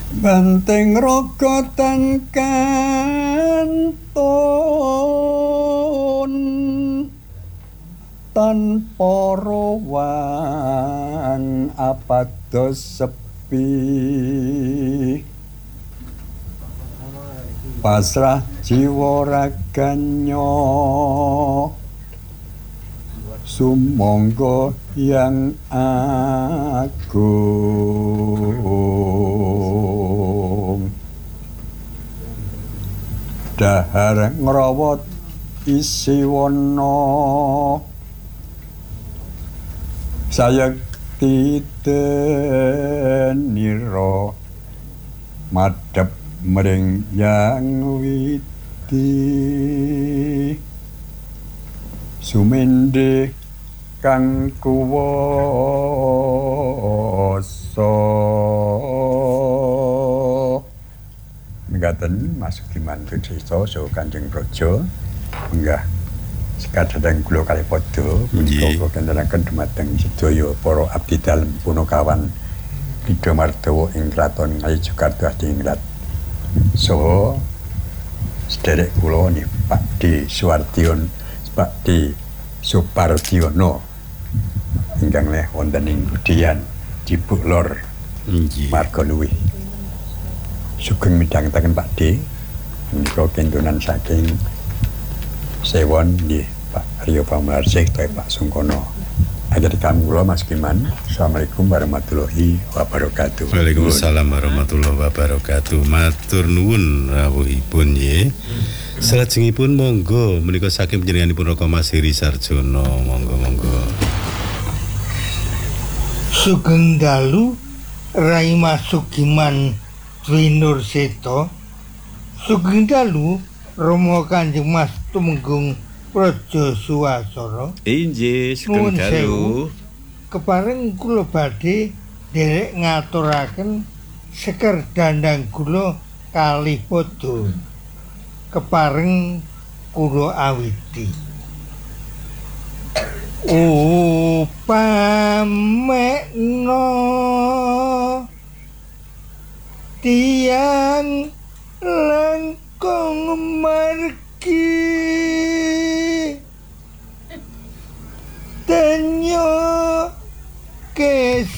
Banting rogotan kantun tanpa rowan apados sepi pasrah jiwa raganya sumangga yang agung dahar ngrawat isi wana sayekti denira madhep mring yang widi sumende kang kuwasa mengatakan masuk iman Sucito so Kanjeng Praja enggak sekadang kula kalih padha menika kendharaken dumateng sedaya para abdi dalem punakawan Ida Mardawa ing Kraton Ngayogyakarta Adiningrat saha sederek kula nih Pak D Suwartion Pak D Supardiono ingkang leh wonten ing Budian Cibuk Lor Margaluwih sugeng midhangetaken Pak D menika kentunan saking Sewon nggih Pak Rio Pamularsih kaya Pak Sungkono ajar kami kula Mas Kiman. Assalamualaikum warahmatullahi wabarakatuh. Waalaikumsalam warahmatullahi wabarakatuh. Matur nuwun rawuhipun nggih. Salajengipun monggo menika saking panjenenganipun Raka Mas Heri Sarjono monggo. Sugeng dalu Rai Mas Sugiman Dwi Nurseta. Sugeng dalu Rama Kanjeng Mas Tumenggung Praja Suwasara. Inggih, sugeng dalu. Kepareng kula badhe nderek ngaturaken seker dandang kula kalih padha. Kepareng kula awiti. Upamekno tiang langkung margi danyo kesah